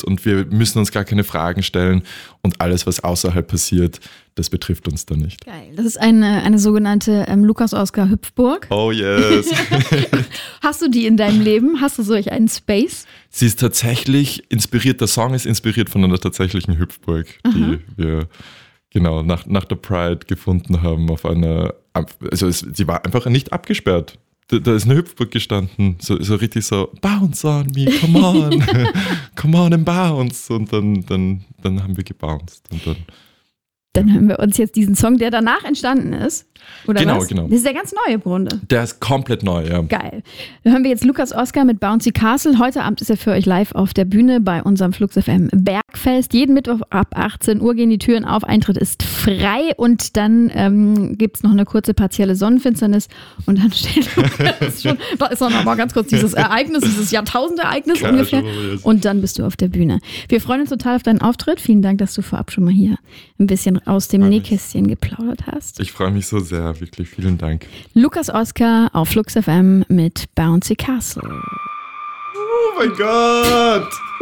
und wir müssen uns gar keine Fragen stellen und alles, was außerhalb passiert, das betrifft uns dann nicht. Geil. Das ist eine sogenannte Lukas-Oskar-Hüpfburg. Oh yes. Hast du die in deinem Leben? Hast du solch einen Space? Sie ist tatsächlich inspiriert, der Song ist inspiriert von einer tatsächlichen Hüpfburg, die wir nach der Pride gefunden haben auf einer, also sie war einfach nicht abgesperrt. Da ist eine Hüpfburg gestanden, so richtig so, bounce on me, come on, come on and bounce. Und dann haben wir gebounced. Und dann hören wir uns jetzt diesen Song, der danach entstanden ist. Oder genau, was? genau. Das ist der ganz neue im Grunde. Der ist komplett neu, ja. Geil. Dann hören wir jetzt Lukas Oskar mit Bouncy Castle. Heute Abend ist er für euch live auf der Bühne bei unserem Flux FM Bergfest. Jeden Mittwoch ab 18 Uhr gehen die Türen auf. Eintritt ist frei und dann gibt es noch eine kurze partielle Sonnenfinsternis und dann steht da ist noch mal ganz kurz dieses Ereignis, dieses Jahrtausendereignis ungefähr. Und dann bist du auf der Bühne. Wir freuen uns total auf deinen Auftritt. Vielen Dank, dass du vorab schon mal hier ein bisschen aus dem Nähkästchen geplaudert hast. Ich freue mich so sehr, wirklich. Vielen Dank. Lukas Oskar auf Flux FM mit Bouncy Castle. Oh mein Gott!